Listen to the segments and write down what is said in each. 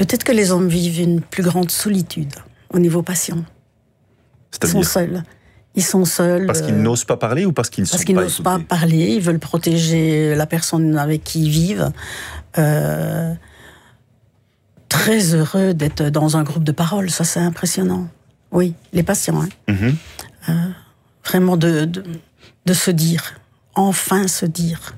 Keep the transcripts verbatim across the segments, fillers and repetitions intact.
Peut-être que les hommes vivent une plus grande solitude au niveau patient. Ils sont seuls. Ils sont seuls. Parce qu'ils euh, n'osent pas parler ou parce qu'ils ne sont parce qu'ils pas n'osent pas parler, ils veulent protéger la personne avec qui ils vivent. Euh, très heureux d'être dans un groupe de parole, ça c'est impressionnant. Oui, les patients. Hein. Mm-hmm. Euh, vraiment de, de, de se dire, enfin se dire.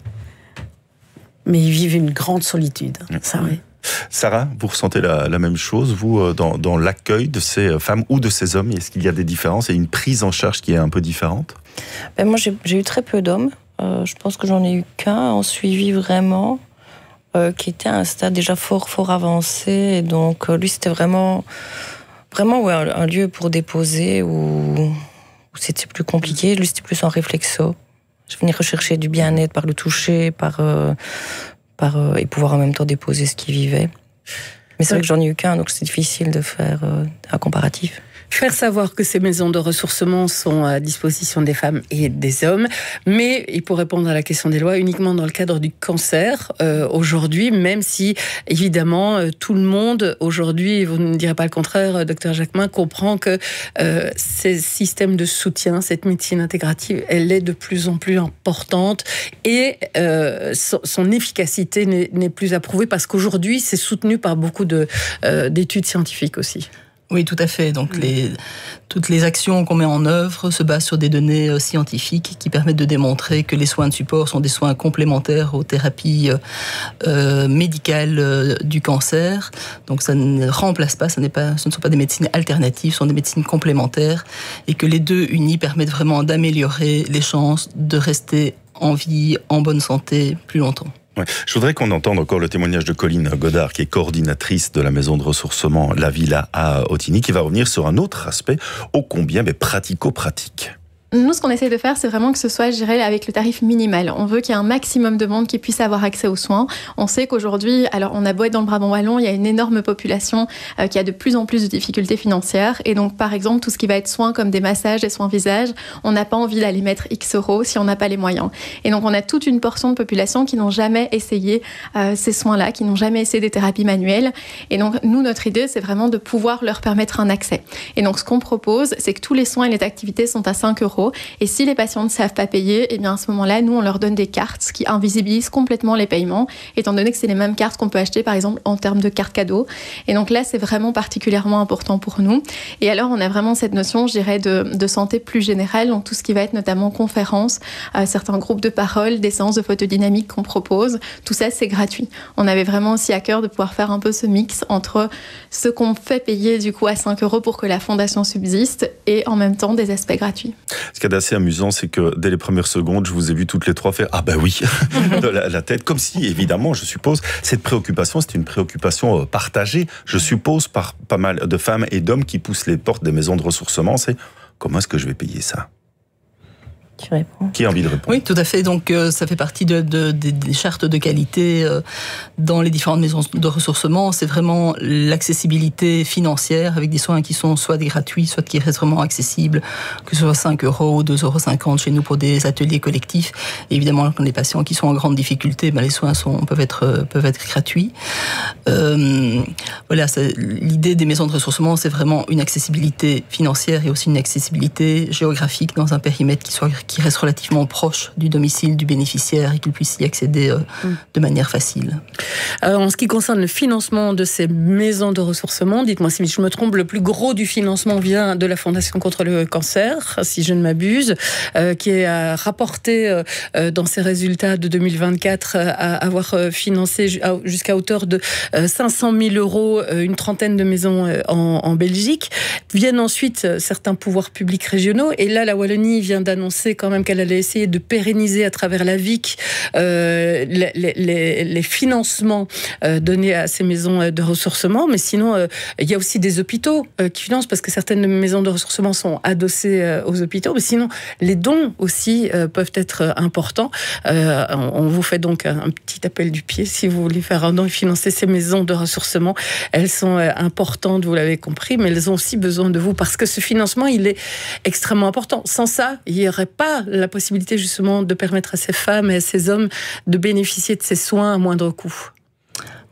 Mais ils vivent une grande solitude, mm-hmm. ça oui. Sarah, vous ressentez la, la même chose, vous, dans, dans l'accueil de ces femmes ou de ces hommes? Est-ce qu'il y a des différences et une prise en charge qui est un peu différente? Ben moi, j'ai, j'ai eu très peu d'hommes. Euh, je pense que j'en ai eu qu'un en suivi vraiment, euh, qui était à un stade déjà fort, fort avancé. Et donc, euh, lui, c'était vraiment, vraiment ouais, un, un lieu pour déposer où, où c'était plus compliqué. Lui, c'était plus en réflexo. Je venais rechercher du bien-être par le toucher, par... Euh, Par, euh, et pouvoir en même temps déposer ce qu'ils vivaient. Mais c'est vrai que j'en ai eu qu'un, donc c'est difficile de faire euh, un comparatif. Faire savoir que ces maisons de ressourcement sont à disposition des femmes et des hommes, mais, et pour répondre à la question des lois, uniquement dans le cadre du cancer, euh, aujourd'hui, même si, évidemment, euh, tout le monde, aujourd'hui, vous ne direz pas le contraire, docteur Jacquemin, comprend que euh, ces systèmes de soutien, cette médecine intégrative, elle est de plus en plus importante et euh, son, son efficacité n'est, n'est plus approuvée parce qu'aujourd'hui, c'est soutenu par beaucoup de, euh, d'études scientifiques aussi. Oui, tout à fait. Donc, les, toutes les actions qu'on met en œuvre se basent sur des données euh, scientifiques qui permettent de démontrer que les soins de support sont des soins complémentaires aux thérapies euh, médicales euh, du cancer. Donc, ça ne remplace pas, ça n'est pas, ce ne sont pas des médecines alternatives, ce sont des médecines complémentaires et que les deux unis permettent vraiment d'améliorer les chances de rester en vie, en bonne santé plus longtemps. Ouais. Je voudrais qu'on entende encore le témoignage de Colline Godard, qui est coordinatrice de la maison de ressourcement La Villa à Ottignies, qui va revenir sur un autre aspect ô combien mais pratico-pratique. Nous, ce qu'on essaie de faire, c'est vraiment que ce soit géré avec le tarif minimal. On veut qu'il y ait un maximum de monde qui puisse avoir accès aux soins. On sait qu'aujourd'hui, alors on a beau être dans le Brabant wallon, il y a une énorme population euh, qui a de plus en plus de difficultés financières. Et donc, par exemple, tout ce qui va être soins comme des massages, des soins visage, on n'a pas envie d'aller mettre X euros si on n'a pas les moyens. Et donc, on a toute une portion de population qui n'ont jamais essayé euh, ces soins-là, qui n'ont jamais essayé des thérapies manuelles. Et donc, nous, notre idée, c'est vraiment de pouvoir leur permettre un accès. Et donc, ce qu'on propose, c'est que tous les soins et les activités sont à cinq euros. Et si les patients ne savent pas payer, eh bien à ce moment-là, nous, on leur donne des cartes qui invisibilisent complètement les paiements, étant donné que c'est les mêmes cartes qu'on peut acheter, par exemple, en termes de cartes cadeaux. Et donc là, c'est vraiment particulièrement important pour nous. Et alors, on a vraiment cette notion, je dirais, de, de santé plus générale, donc tout ce qui va être notamment conférences, euh, certains groupes de parole, des séances de photodynamique qu'on propose, tout ça, c'est gratuit. On avait vraiment aussi à cœur de pouvoir faire un peu ce mix entre ce qu'on fait payer, du coup, à cinq euros pour que la fondation subsiste et en même temps des aspects gratuits. Ce qui est assez amusant, c'est que dès les premières secondes, je vous ai vu toutes les trois faire « Ah ben oui !» de la, la tête, comme si, évidemment, je suppose, cette préoccupation, c'était une préoccupation partagée, je suppose, par pas mal de femmes et d'hommes qui poussent les portes des maisons de ressourcement. C'est « Comment est-ce que je vais payer ça ?» Qui répond. Qui a envie de répondre? Oui, tout à fait. Donc, euh, ça fait partie de, de, de, des chartes de qualité euh, dans les différentes maisons de ressourcement. C'est vraiment l'accessibilité financière avec des soins qui sont soit des gratuits, soit qui restent vraiment accessibles, que ce soit cinq euros ou deux euros cinquante chez nous pour des ateliers collectifs. Et évidemment, quand les patients qui sont en grande difficulté, ben, les soins sont, peuvent, être, peuvent être gratuits. Euh, voilà, c'est, l'idée des maisons de ressourcement, c'est vraiment une accessibilité financière et aussi une accessibilité géographique dans un périmètre qui soit qui reste relativement proche du domicile du bénéficiaire et qu'il puisse y accéder euh, mmh. de manière facile. Alors, en ce qui concerne le financement de ces maisons de ressourcement, dites-moi si je me trompe, le plus gros du financement vient de la Fondation contre le cancer, si je ne m'abuse, euh, qui a rapporté euh, dans ses résultats de deux mille vingt-quatre à avoir financé jusqu'à hauteur de cinq cent mille euros une trentaine de maisons en, en Belgique. Viennent ensuite certains pouvoirs publics régionaux et là, la Wallonie vient d'annoncer quand même qu'elle allait essayer de pérenniser à travers la V I C euh, les, les, les financements euh, donnés à ces maisons de ressourcement. Mais sinon, euh, il y a aussi des hôpitaux euh, qui financent parce que certaines maisons de ressourcement sont adossées euh, aux hôpitaux. Mais sinon, les dons aussi euh, peuvent être importants. Euh, on, on vous fait donc un, un petit appel du pied si vous voulez faire un don et financer ces maisons de ressourcement. Elles sont euh, importantes, vous l'avez compris, mais elles ont aussi besoin de vous parce que ce financement, il est extrêmement important. Sans ça, il n'y aurait pas la possibilité justement de permettre à ces femmes et à ces hommes de bénéficier de ces soins à moindre coût.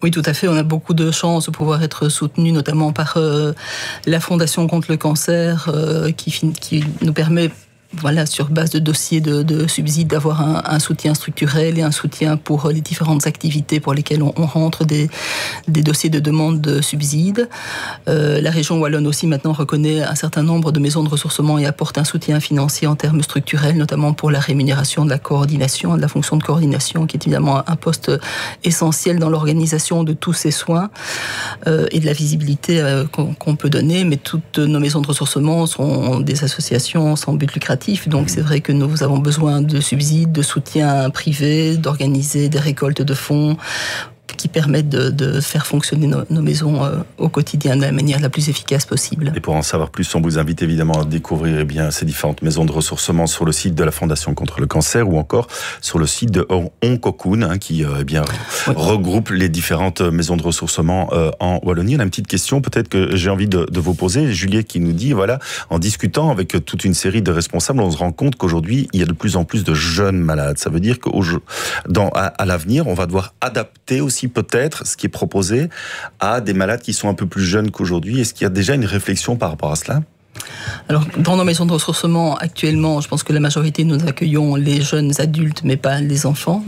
Oui, tout à fait. On a beaucoup de chance de pouvoir être soutenu, notamment par euh, la Fondation contre le cancer, euh, qui, qui nous permet, voilà, sur base de dossiers de, de subsides, d'avoir un, un soutien structurel et un soutien pour les différentes activités pour lesquelles on, on rentre des, des dossiers de demande de subsides. Euh, la région wallonne aussi maintenant reconnaît un certain nombre de maisons de ressourcement et apporte un soutien financier en termes structurels, notamment pour la rémunération de la coordination, de la fonction de coordination, qui est évidemment un poste essentiel dans l'organisation de tous ces soins euh, et de la visibilité euh, qu'on, qu'on peut donner. Mais toutes nos maisons de ressourcement sont des associations sans but lucratif. Donc c'est vrai que nous avons besoin de subsides, de soutien privé, d'organiser des récoltes de fonds qui permettent de, de faire fonctionner nos, nos maisons euh, au quotidien de la manière la plus efficace possible. Et pour en savoir plus, on vous invite évidemment à découvrir eh bien, ces différentes maisons de ressourcement sur le site de la Fondation contre le cancer ou encore sur le site de Oncocoon hein, qui euh, eh bien, oui. regroupe les différentes maisons de ressourcement euh, en Wallonie. On a une petite question peut-être que j'ai envie de, de vous poser. Juliette qui nous dit, voilà, en discutant avec toute une série de responsables, on se rend compte qu'aujourd'hui, il y a de plus en plus de jeunes malades. Ça veut dire qu'à à l'avenir, on va devoir adapter aussi peut-être ce qui est proposé à des malades qui sont un peu plus jeunes qu'aujourd'hui. Est-ce qu'il y a déjà une réflexion par rapport à cela ? Alors, dans nos maisons de ressourcement, actuellement, je pense que la majorité, nous accueillons les jeunes adultes, mais pas les enfants.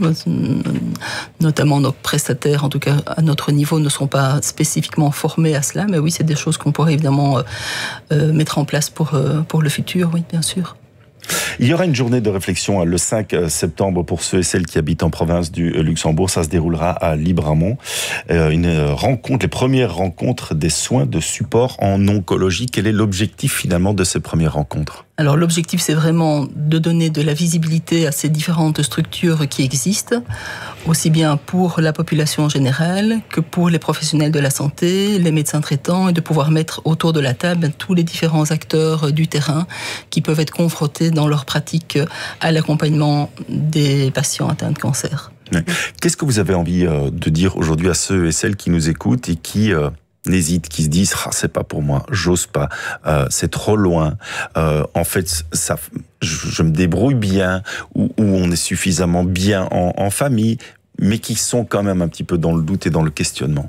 Notamment nos prestataires, en tout cas à notre niveau, ne sont pas spécifiquement formés à cela. Mais oui, c'est des choses qu'on pourrait évidemment euh, mettre en place pour, euh, pour le futur, oui, bien sûr. Il y aura une journée de réflexion le cinq septembre pour ceux et celles qui habitent en province du Luxembourg. Ça se déroulera à Libramont. Une rencontre, les premières rencontres des soins de support en oncologie. Quel est l'objectif finalement de ces premières rencontres ? Alors l'objectif, c'est vraiment de donner de la visibilité à ces différentes structures qui existent, aussi bien pour la population générale que pour les professionnels de la santé, les médecins traitants, et de pouvoir mettre autour de la table tous les différents acteurs du terrain qui peuvent être confrontés dans leur pratique à l'accompagnement des patients atteints de cancer. Qu'est-ce que vous avez envie de dire aujourd'hui à ceux et celles qui nous écoutent et qui n'hésitent, qui se disent ah, c'est pas pour moi, j'ose pas, euh, c'est trop loin. Euh, en fait, ça, je, je me débrouille bien, ou, ou on est suffisamment bien en, en famille, mais qui sont quand même un petit peu dans le doute et dans le questionnement.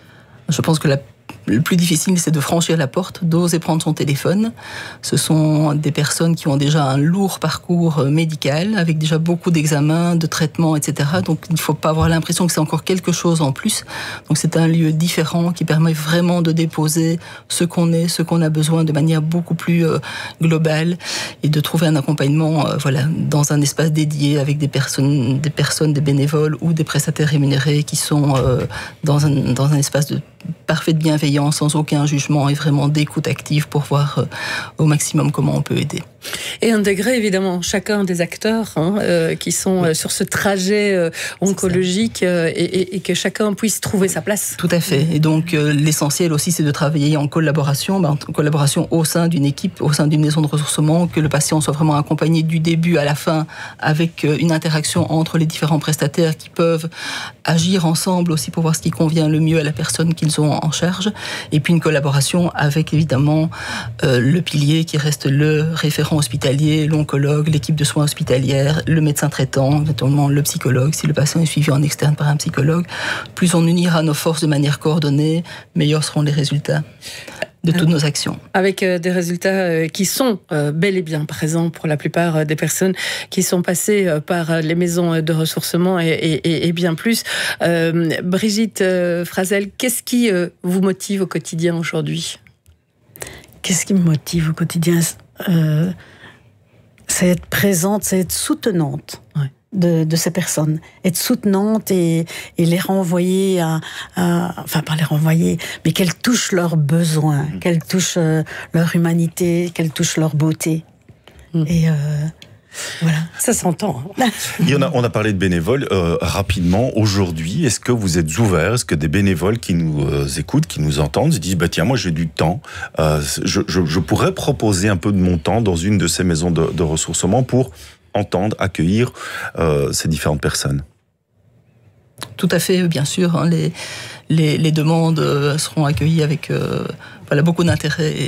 Je pense que la Le plus difficile, c'est de franchir la porte, d'oser prendre son téléphone. Ce sont des personnes qui ont déjà un lourd parcours médical, avec déjà beaucoup d'examens, de traitements, et cetera. Donc, il ne faut pas avoir l'impression que c'est encore quelque chose en plus. Donc, c'est un lieu différent qui permet vraiment de déposer ce qu'on est, ce qu'on a besoin de manière beaucoup plus euh, globale et de trouver un accompagnement, euh, voilà, dans un espace dédié avec des personnes, des personnes, des bénévoles ou des prestataires rémunérés qui sont euh, dans un, dans un espace de parfaite bienveillance, sans aucun jugement et vraiment d'écoute active pour voir euh, au maximum comment on peut aider. Et intégrer évidemment chacun des acteurs hein, euh, qui sont oui. euh, sur ce trajet euh, oncologique euh, et, et, et que chacun puisse trouver sa place. Tout à fait. Et donc euh, l'essentiel aussi, c'est de travailler en collaboration, ben, en collaboration au sein d'une équipe, au sein d'une maison de ressourcement, que le patient soit vraiment accompagné du début à la fin, avec euh, une interaction entre les différents prestataires qui peuvent agir ensemble aussi pour voir ce qui convient le mieux à la personne qu'ils ont en charge. Et puis une collaboration avec évidemment euh, le pilier qui reste le référent hospitalier, l'oncologue, l'équipe de soins hospitalière, le médecin traitant, éventuellement le psychologue, si le patient est suivi en externe par un psychologue. Plus on unira nos forces de manière coordonnée, meilleurs seront les résultats de toutes nos actions. Avec des résultats qui sont bel et bien présents pour la plupart des personnes qui sont passées par les maisons de ressourcement et, et, et bien plus. Euh, Brigitte Frazel, qu'est-ce qui vous motive au quotidien aujourd'hui ? Qu'est-ce qui me motive au quotidien ? euh, C'est être présente, c'est être soutenante. Ouais. De, de ces personnes, être soutenante et, et les renvoyer à, à, enfin pas les renvoyer, mais qu'elles touchent leurs besoins, mmh. qu'elles touchent euh, leur humanité, qu'elles touchent leur beauté. Mmh. Et euh, voilà, ça s'entend. Il y en a, on a parlé de bénévoles euh, rapidement. Aujourd'hui, est-ce que vous êtes ouverts ? Est-ce que des bénévoles qui nous euh, écoutent, qui nous entendent, se disent bah tiens, moi j'ai du temps, euh, je, je, je pourrais proposer un peu de mon temps dans une de ces maisons de, de ressourcement pour entendre, accueillir euh, ces différentes personnes. Tout à fait, bien sûr. Hein, les, les, les demandes seront accueillies avec euh, voilà, beaucoup d'intérêt et,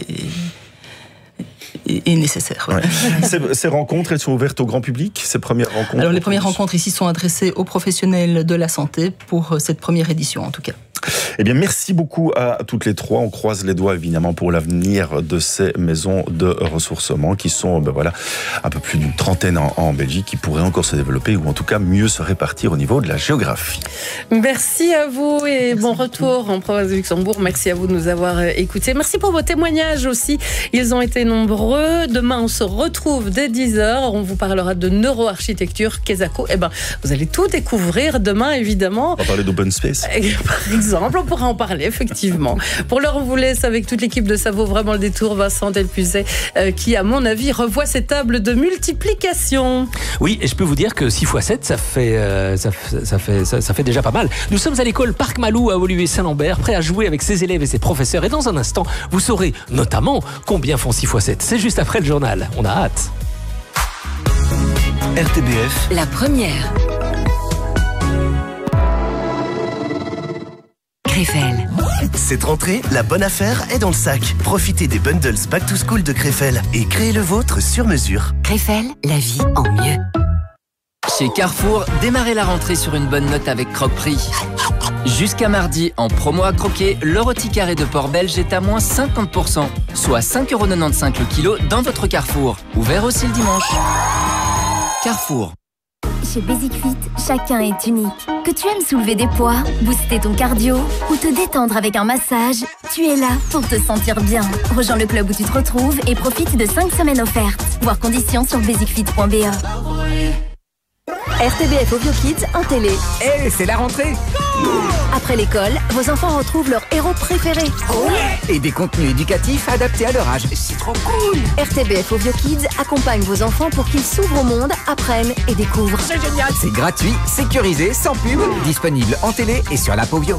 et, et nécessaire. Ouais. ces, ces rencontres, elles sont ouvertes au grand public, ces premières rencontres? Alors les premières rencontres ici sont adressées aux professionnels de la santé pour cette première édition en tout cas. Eh bien, merci beaucoup à toutes les trois. On croise les doigts, évidemment, pour l'avenir de ces maisons de ressourcement qui sont, ben voilà, un peu plus d'une trentaine en, en Belgique, qui pourraient encore se développer ou en tout cas mieux se répartir au niveau de la géographie. Merci à vous et bon retour en province de Luxembourg. Merci à vous de nous avoir écoutés. Merci pour vos témoignages aussi. Ils ont été nombreux. Demain, on se retrouve dès dix heures. On vous parlera de neuroarchitecture, Kesako. Eh ben, vous allez tout découvrir demain, évidemment. On va parler d'open space. Par exemple, on pourra en parler, effectivement. Pour l'heure, on vous laisse avec toute l'équipe de Ça vaut vraiment le détour. Vincent Delpuzet, euh, qui, à mon avis, revoit ses tables de multiplication. Oui, et je peux vous dire que six fois sept, ça fait, euh, ça, ça, fait, ça, ça fait déjà pas mal. Nous sommes à l'école Parc Malou à Woluwe-Saint-Lambert, prêts à jouer avec ses élèves et ses professeurs. Et dans un instant, vous saurez notamment combien font six fois sept. C'est juste après le journal. On a hâte. R T B F, la première. Krefel. Cette rentrée, la bonne affaire est dans le sac. Profitez des bundles Back to School de Krefel et créez le vôtre sur mesure. Krefel, la vie en mieux. Chez Carrefour, démarrez la rentrée sur une bonne note avec Croque-Prix. Jusqu'à mardi, en promo à croquer, le rôti carré de porc belge est à moins cinquante pour cent, soit cinq euros quatre-vingt-quinze le kilo dans votre Carrefour. Ouvert aussi le dimanche. Carrefour. Chez Basic Fit, chacun est unique. Que tu aimes soulever des poids, booster ton cardio ou te détendre avec un massage, tu es là pour te sentir bien. Rejoins le club où tu te retrouves et profite de cinq semaines offertes. Voir conditions sur basic fit point b e. R T B F Ovio Kids en télé. Eh, hey, c'est la rentrée! Après l'école, vos enfants retrouvent leur héros préféré. Oh ouais. Et des contenus éducatifs adaptés à leur âge. C'est trop cool! R T B F Ovio Kids accompagne vos enfants pour qu'ils s'ouvrent au monde, apprennent et découvrent. C'est génial! C'est gratuit, sécurisé, sans pub, disponible en télé et sur l'app Ovio.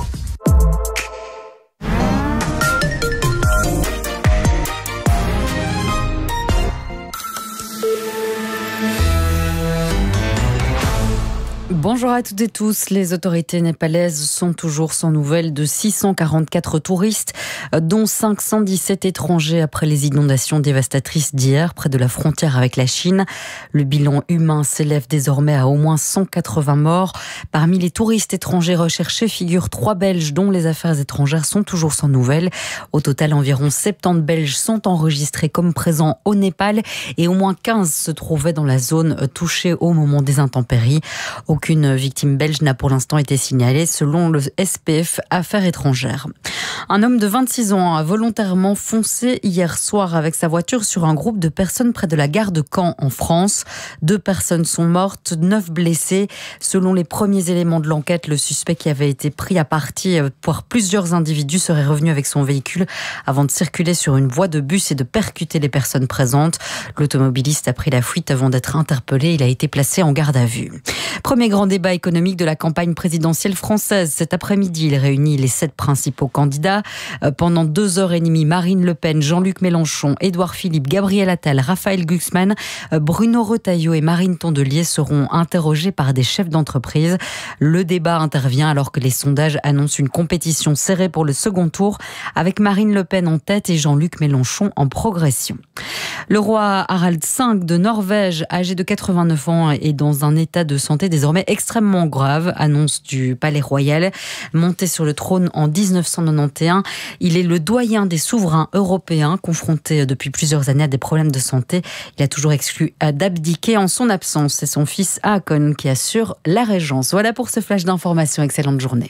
Bonjour à toutes et tous. Les autorités népalaises sont toujours sans nouvelles de six cent quarante-quatre touristes, dont cinq cent dix-sept étrangers après les inondations dévastatrices d'hier près de la frontière avec la Chine. Le bilan humain s'élève désormais à au moins cent quatre-vingts morts. Parmi les touristes étrangers recherchés figurent trois Belges dont les affaires étrangères sont toujours sans nouvelles. Au total, environ soixante-dix Belges sont enregistrés comme présents au Népal et au moins quinze se trouvaient dans la zone touchée au moment des intempéries. Aucune victime belge n'a pour l'instant été signalée selon le S P F Affaires étrangères. Un homme de vingt-six ans a volontairement foncé hier soir avec sa voiture sur un groupe de personnes près de la gare de Caen en France. Deux personnes sont mortes, neuf blessées. Selon les premiers éléments de l'enquête, le suspect qui avait été pris à partie par plusieurs individus serait revenu avec son véhicule avant de circuler sur une voie de bus et de percuter les personnes présentes. L'automobiliste a pris la fuite avant d'être interpellé. Il a été placé en garde à vue. Premier grand débat économique de la campagne présidentielle française. Cet après-midi, il réunit les sept principaux candidats. Pendant deux heures et demie, Marine Le Pen, Jean-Luc Mélenchon, Édouard Philippe, Gabriel Attal, Raphaël Glucksmann, Bruno Retailleau et Marine Tondelier seront interrogés par des chefs d'entreprise. Le débat intervient alors que les sondages annoncent une compétition serrée pour le second tour, avec Marine Le Pen en tête et Jean-Luc Mélenchon en progression. Le roi Harald cinq de Norvège, âgé de quatre-vingt-neuf ans, est dans un état de santé désormais extrêmement grave, annonce du Palais Royal. Monté sur le trône en dix-neuf cent quatre-vingt-onze, il est le doyen des souverains européens, confronté depuis plusieurs années à des problèmes de santé. Il a toujours exclu d'abdiquer en son absence. C'est son fils Haakon qui assure la régence. Voilà pour ce flash d'information. Excellente journée.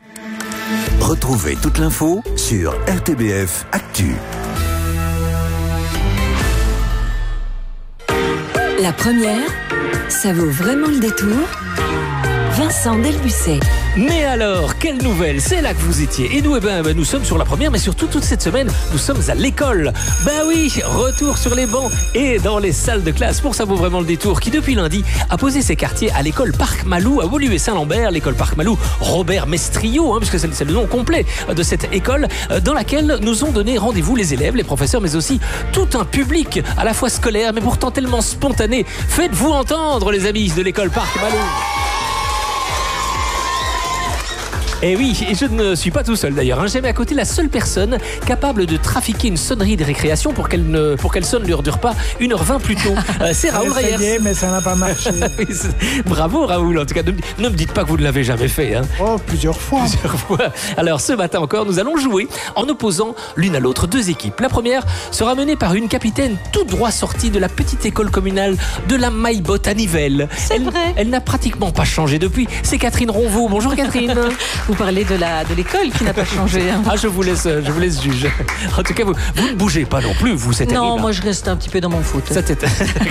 Retrouvez toute l'info sur R T B F Actu. La première, ça vaut vraiment le détour. Vincent Delpuzet. Mais alors, quelle nouvelle? C'est là que vous étiez. Et nous, eh ben, ben, nous sommes sur la première, mais surtout toute cette semaine, nous sommes à l'école. Ben oui, retour sur les bancs et dans les salles de classe pour Ça vaut vraiment le détour, qui depuis lundi a posé ses quartiers à l'école Parc Malou à Woluwe-Saint-Lambert, l'école Parc Malou Robert Mestrio, hein, puisque c'est, c'est le nom complet de cette école, dans laquelle nous ont donné rendez-vous les élèves, les professeurs, mais aussi tout un public à la fois scolaire, mais pourtant tellement spontané. Faites-vous entendre, les amis de l'école Parc Malou. Et oui, et je ne suis pas tout seul d'ailleurs. Hein. J'ai mis à côté la seule personne capable de trafiquer une sonnerie de récréation pour qu'elle ne, pour qu'elle sonne l'heure du repas une heure vingt plus tôt. Euh, c'est Raoul Reyers. Essayé, mais ça n'a pas marché. Bravo Raoul, en tout cas, ne, ne me dites pas que vous ne l'avez jamais fait. Hein. Oh, plusieurs fois. Plusieurs fois. Alors ce matin encore, nous allons jouer en opposant l'une à l'autre deux équipes. La première sera menée par une capitaine tout droit sortie de la petite école communale de la Maillebotte à Nivelles. C'est elle, vrai. Elle n'a pratiquement pas changé depuis. C'est Catherine Ronvaux. Bonjour Catherine. Vous parlez de la de l'école qui n'a pas changé. Hein. Ah, je vous laisse, je vous laisse juger. En tout cas, vous, vous ne bougez pas non plus. Vous, c'est terrible. Non, moi je reste un petit peu dans mon foot. Ça, c'est...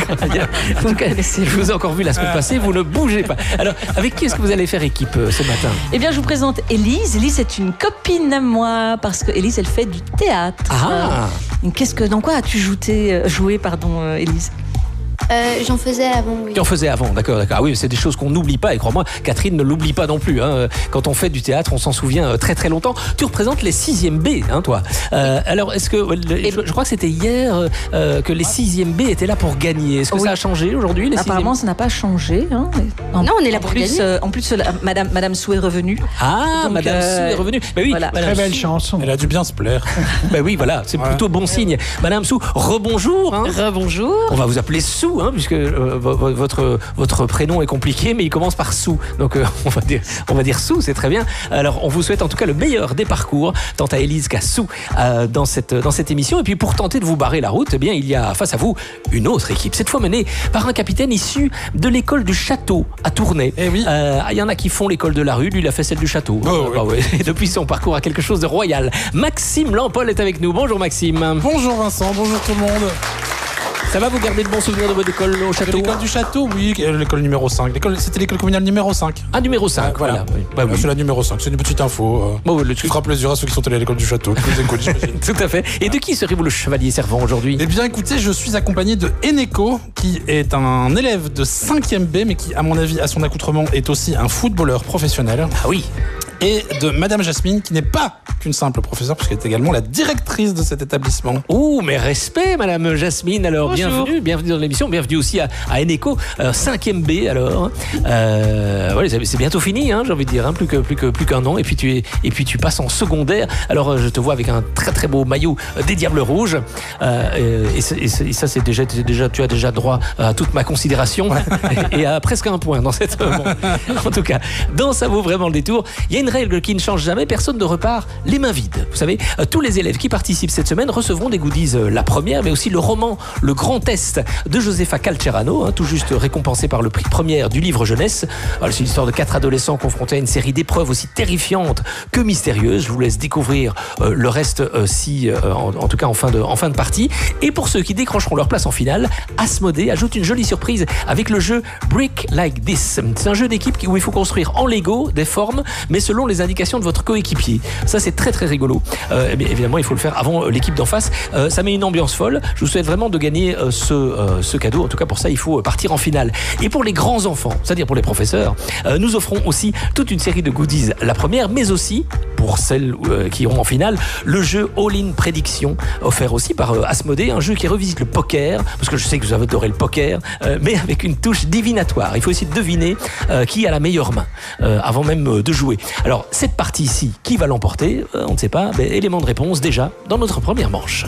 En tout cas, je vous ai encore vu la semaine passée. Vous ne bougez pas. Alors, avec qui est-ce que vous allez faire équipe euh, ce matin? Eh bien, je vous présente Élise. Élise est une copine à moi parce que Élise, elle fait du théâtre. Ah. Euh, qu'est-ce que, dans quoi as-tu joué, joué, pardon, euh, Élise? Euh, J'en faisais avant, oui. J'en faisais avant, d'accord, d'accord. Ah oui, c'est des choses qu'on n'oublie pas, et crois-moi, Catherine ne l'oublie pas non plus. Hein. Quand on fait du théâtre, on s'en souvient très très longtemps. Tu représentes les sixième B, hein, toi. Euh, alors, est-ce que je, je crois que c'était hier euh, que les sixième B étaient là pour gagner. Est-ce que oui. ça a changé aujourd'hui, les Apparemment, sixième... ça n'a pas changé. Hein. En, non, on est là pour plus, gagner. Euh, en plus, la, Madame Madame Sou est revenue. Ah, Donc, Madame euh, Sou est revenue. Mais oui, voilà. Très belle chanson. Elle a dû bien se plaire. Ben oui, voilà, c'est ouais. plutôt bon signe. Madame Sou, rebonjour. Hein. Rebonjour. On va vous appeler Sou, hein, puisque euh, votre votre prénom est compliqué, mais il commence par Sou. Donc euh, on va dire on va dire Sou, c'est très bien. Alors on vous souhaite en tout cas le meilleur des parcours, tant à Élise qu'à Sou euh, dans cette dans cette émission. Et puis pour tenter de vous barrer la route, eh bien il y a face à vous une autre équipe, cette fois menée par un capitaine issu de l'école du château à Tournai. Eh oui. Euh, il y en a qui font l'école de la rue, lui il a fait celle du château. Oh, euh, oui. bah ouais. Et depuis son parcours à quelque chose de royal. Maxime Lampol est avec nous. Bonjour Maxime. Bonjour Vincent, bonjour tout le monde. Ça va, vous garder de bons souvenirs de votre école au château? L'école du château, oui, l'école numéro cinq. L'école, c'était l'école communale numéro cinq. Ah, numéro cinq, euh, voilà. voilà. Oui. Bah, oui. C'est la numéro cinq, c'est une petite info. Euh, bon, le qui fera plaisir à ceux qui sont allés à l'école du château. Tout à fait. Et de qui serez-vous le chevalier servant aujourd'hui? Eh bien, écoutez, je suis accompagné de Eneko, qui est un élève de cinquième B, mais qui, à mon avis, à son accoutrement, est aussi un footballeur professionnel. Ah oui. Et de Madame Jasmine, qui n'est pas qu'une simple professeure, puisqu'elle est également la directrice de cet établissement. Ouh, mais respect, Madame Jasmine. Alors, bonjour. bienvenue, bienvenue dans l'émission, bienvenue aussi à, à Eneko, euh, cinquième B. Alors, euh, ouais, c'est bientôt fini, hein, j'ai envie de dire, hein, plus que plus que plus qu'un an. Et puis tu es, et puis tu passes en secondaire. Alors, je te vois avec un très très beau maillot des Diables Rouges. Euh, et, et, et ça, c'est déjà, déjà, tu as déjà droit à toute ma considération et, et à presque un point dans cette. Bon, en tout cas, dans Ça vaut vraiment le détour. Il y a une règle qui ne change jamais, personne ne repart les mains vides. Vous savez, tous les élèves qui participent cette semaine recevront des goodies, la première, mais aussi le roman Le Grand Test de Josefa Calcerano, hein, tout juste récompensé par le prix première du livre jeunesse. C'est l'histoire de quatre adolescents confrontés à une série d'épreuves aussi terrifiantes que mystérieuses. Je vous laisse découvrir euh, le reste, euh, si, euh, en, en tout cas en fin, de, en fin de partie. Et pour ceux qui décrocheront leur place en finale, Asmodée ajoute une jolie surprise avec le jeu Brick Like This. C'est un jeu d'équipe où il faut construire en Lego des formes, mais selon les indications de votre coéquipier. Ça, c'est très très rigolo. Euh, mais évidemment, il faut le faire avant l'équipe d'en face. Euh, ça met une ambiance folle. Je vous souhaite vraiment de gagner euh, ce, euh, ce cadeau. En tout cas, pour ça, il faut partir en finale. Et pour les grands enfants, c'est-à-dire pour les professeurs, euh, nous offrons aussi toute une série de goodies. La première, mais aussi, pour celles euh, qui iront en finale, le jeu All-in Prédiction, offert aussi par euh, Asmodée, un jeu qui revisite le poker, parce que je sais que vous avez adoré le poker, euh, mais avec une touche divinatoire. Il faut aussi deviner euh, qui a la meilleure main, euh, avant même euh, de jouer. Alors, cette partie ici, qui va l'emporter? euh, On ne sait pas. Ben, élément de réponse déjà dans notre première manche.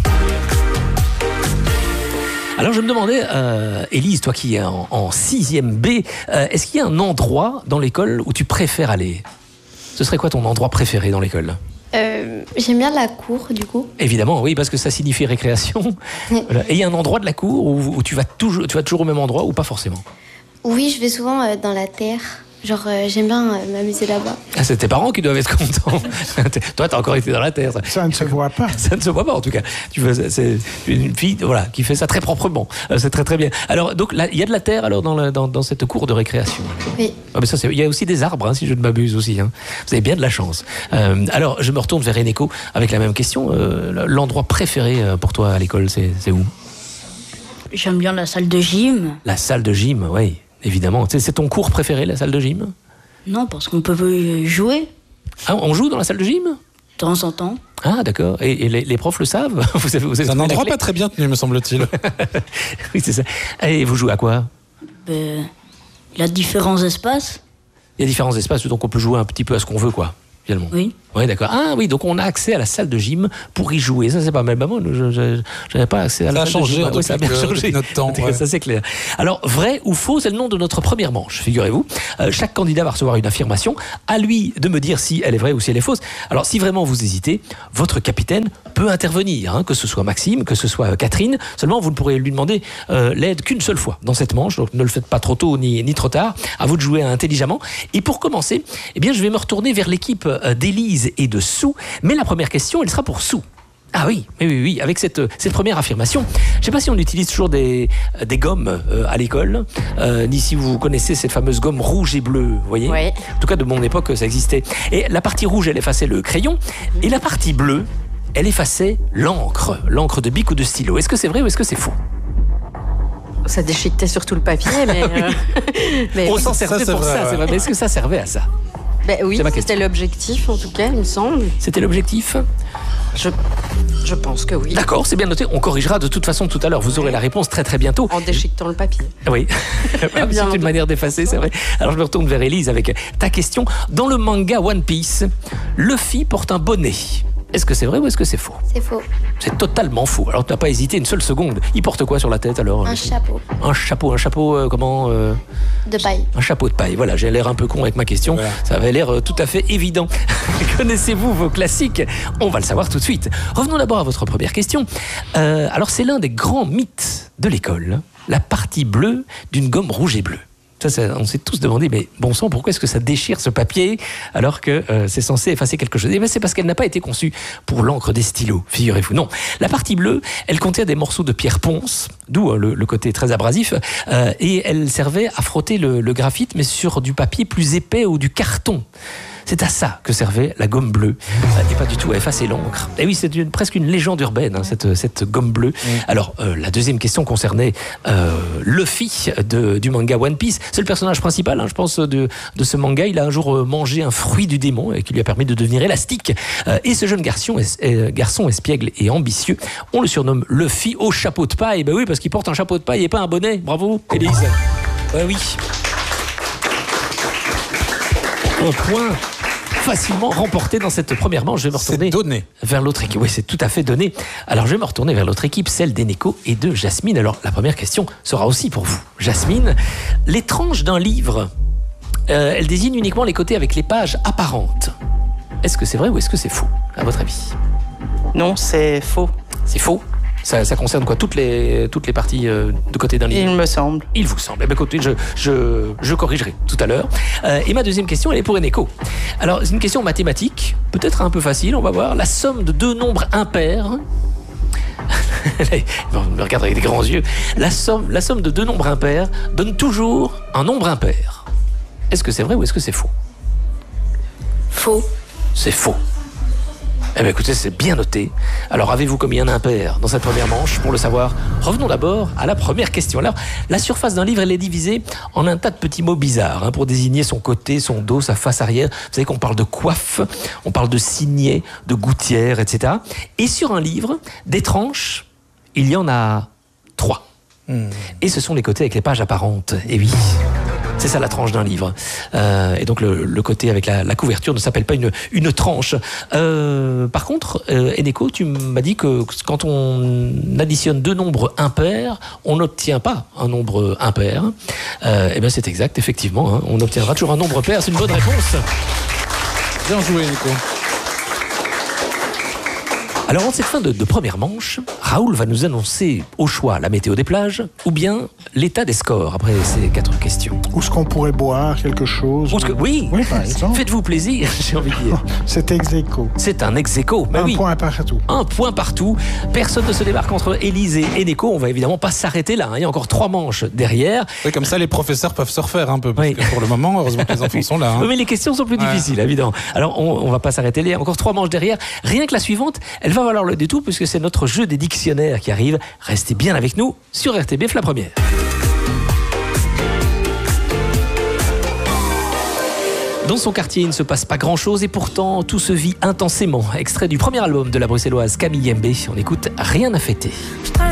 Alors je me demandais, euh, Élise, toi qui es en, en sixième B, euh, est-ce qu'il y a un endroit dans l'école où tu préfères aller? Ce serait quoi ton endroit préféré dans l'école? euh, J'aime bien la cour, du coup. Évidemment, oui, parce que ça signifie récréation. Voilà. Et il y a un endroit de la cour où, où tu, vas toujours, tu vas toujours au même endroit ou pas forcément? Oui, je vais souvent euh, dans la terre. Genre, euh, j'aime bien euh, m'amuser là-bas. Ah, c'est tes parents qui doivent être contents. Toi, t'as encore été dans la terre. Ça, ça ne se voit pas. Ça ne se voit pas, en tout cas. Tu fais, c'est une fille, voilà, qui fait ça très proprement. C'est très très bien. Alors, donc, il y a de la terre alors dans, la, dans, dans cette cour de récréation. Oui. Ah, mais ça, il y a aussi des arbres, hein, si je ne m'abuse aussi. Hein. Vous avez bien de la chance. Euh, alors, je me retourne vers Eneko avec la même question. Euh, l'endroit préféré pour toi à l'école, c'est, c'est où? J'aime bien la salle de gym. La salle de gym, oui. Évidemment. C'est, c'est ton cours préféré, la salle de gym? Non, parce qu'on peut jouer. Ah, on joue dans la salle de gym? De temps en temps. Ah, d'accord. Et, et les, les profs le savent? Vous avez, vous avez c'est un endroit pas très bien tenu, me semble-t-il. Oui, c'est ça. Et vous jouez à quoi? Ben, il y a différents espaces. Il y a différents espaces, donc on peut jouer un petit peu à ce qu'on veut, quoi. finalement. Oui. Oui, d'accord. Ah oui, donc on a accès à la salle de gym pour y jouer. Ça, c'est pas mal. Bah, moi, je n'avais pas accès à la ça salle a changé, de gym. depuis Oui, ça a bien que- changé. depuis notre temps, ouais. Ça, c'est clair. Alors, vrai ou faux, c'est le nom de notre première manche, figurez-vous. Euh, chaque candidat va recevoir une affirmation. À lui de me dire si elle est vraie ou si elle est fausse. Alors, si vraiment vous hésitez, votre capitaine peut intervenir, hein, que ce soit Maxime, que ce soit Catherine. Seulement, vous ne pourrez lui demander euh, l'aide qu'une seule fois dans cette manche. Donc, ne le faites pas trop tôt ni, ni trop tard. À vous de jouer intelligemment. Et pour commencer, eh bien, je vais me retourner vers l'équipe euh, d'Élise et de Sou. Mais la première question, elle sera pour Sou. Ah oui, oui, oui, oui, avec cette, cette première affirmation. Je ne sais pas si on utilise toujours des, des gommes euh, à l'école, euh, ni si vous connaissez cette fameuse gomme rouge et bleue, vous voyez. Oui. En tout cas, de mon époque, ça existait. Et la partie rouge, elle effaçait le crayon, et la partie bleue, elle effaçait l'encre, l'encre de bic ou de stylo. Est-ce que c'est vrai ou est-ce que c'est faux? Ça déchiquetait surtout le papier, mais... euh, mais On oui. s'en servait ça, c'est pour vrai, ça, ouais. c'est vrai. Mais est-ce que ça servait à ça? Ben oui, C'est ma c'était question. l'objectif, en tout cas, il me semble. C'était l'objectif? Je, je pense que oui. D'accord, c'est bien noté. On corrigera de toute façon tout à l'heure. Vous aurez la réponse très très bientôt. En déchiquetant le papier. Oui, c'est Bien une entendu. manière d'effacer, c'est vrai. Alors je me retourne vers Élise avec ta question. Dans le manga One Piece, Luffy porte un bonnet. Est-ce que c'est vrai ou est-ce que c'est faux? C'est faux. C'est totalement faux. Alors tu n'as pas hésité une seule seconde. Il porte quoi sur la tête alors? Un Luffy chapeau Un chapeau, un chapeau euh, comment euh, de paille. Un chapeau de paille. Voilà, j'ai l'air un peu con avec ma question. Voilà. Ça avait l'air euh, tout à fait évident. Connaissez-vous vos classiques? On va le savoir tout de suite. Revenons d'abord à votre première question. Euh, alors c'est l'un des grands mythes de l'école, la partie bleue d'une gomme rouge et bleue. Ça, ça, on s'est tous demandé, mais bon sang, pourquoi est-ce que ça déchire ce papier alors que euh, c'est censé effacer quelque chose? Eh bien, c'est parce qu'elle n'a pas été conçue pour l'encre des stylos, figurez-vous. Non, la partie bleue, elle contient des morceaux de pierre ponce, d'où euh, le, le côté très abrasif, euh, et elle servait à frotter le, le graphite, mais sur du papier plus épais ou du carton. C'est à ça que servait la gomme bleue, et pas du tout à effacer l'encre. Et oui, c'est une, presque une légende urbaine, hein, cette, cette gomme bleue. Alors, euh, la deuxième question concernait euh, Luffy de, du manga One Piece. C'est le personnage principal, hein, je pense, de, de ce manga. Il a un jour euh, mangé un fruit du démon et qui lui a permis de devenir élastique. Euh, et ce jeune garçon, es, euh, garçon espiègle et ambitieux, on le surnomme Luffy au chapeau de paille. Ben oui, parce qu'il porte un chapeau de paille et pas un bonnet. Bravo, Élise. Ouais, oui. Un point facilement remporté dans cette première manche. Je vais me retourner donné. vers l'autre équipe. Oui, c'est tout à fait donné. Alors, je vais me retourner vers l'autre équipe, celle d'Eneco et de Jasmine. Alors, la première question sera aussi pour vous. Jasmine, les tranches d'un livre, euh, elles désignent uniquement les côtés avec les pages apparentes. Est-ce que c'est vrai ou est-ce que c'est faux, à votre avis? Non, c'est faux. C'est faux? Ça, ça concerne quoi? Toutes les, toutes les parties euh, de côté d'un livre? Il me semble. Il vous semble. Eh bien, écoutez, je, je, je corrigerai tout à l'heure. Euh, et ma deuxième question, elle est pour Eneco. Alors, c'est une question mathématique, peut-être un peu facile, on va voir. La somme de deux nombres impairs... On me regarde avec des grands yeux. La somme, la somme de deux nombres impairs donne toujours un nombre impair. Est-ce que c'est vrai ou est-ce que c'est faux? Faux. C'est faux. Eh bien, écoutez, c'est bien noté. Alors, avez-vous commis un impair dans cette première manche? Pour le savoir, revenons d'abord à la première question. Alors, la surface d'un livre, elle est divisée en un tas de petits mots bizarres, hein, pour désigner son côté, son dos, sa face arrière. Vous savez qu'on parle de coiffe, on parle de signet, de gouttière, et cetera. Et sur un livre, des tranches, il y en a trois. Mmh. Et ce sont les côtés avec les pages apparentes. Et oui, c'est ça la tranche d'un livre. Euh, et donc le, le côté avec la, la couverture ne s'appelle pas une, une tranche. Euh, par contre, euh, Eneco, tu m'as dit que quand on additionne deux nombres impairs, on n'obtient pas un nombre impair. Euh, et bien c'est exact, effectivement. Hein, on obtiendra toujours un nombre pair. C'est une bonne réponse. Bien joué, Eneco. Alors, en cette fin de, de première manche, Raoul va nous annoncer au choix la météo des plages ou bien l'état des scores après ces quatre questions. Où est-ce qu'on pourrait boire quelque chose? Où est-ce que... Oui, oui, par exemple. Faites-vous plaisir, j'ai envie de dire. C'est ex-aequo. C'est un ex-aequo. Un oui. point partout. Un point partout. Personne ne se démarque entre Élise et Eneco. On va évidemment pas s'arrêter là. Hein. Il y a encore trois manches derrière. Oui, comme ça, les professeurs peuvent se refaire un peu. Parce oui. que pour le moment, heureusement que les enfants sont là. Hein. Oui, mais les questions sont plus ouais. difficiles, évidemment. Alors, on, on va pas s'arrêter là. Il y a encore trois manches derrière. Rien que la suivante, elle va valoir le détour puisque c'est notre jeu des dictionnaires qui arrive. Restez bien avec nous sur R T B F, la première. Dans son quartier, il ne se passe pas grand-chose et pourtant, tout se vit intensément. Extrait du premier album de la bruxelloise Camille Yembe. On écoute Rien à fêter.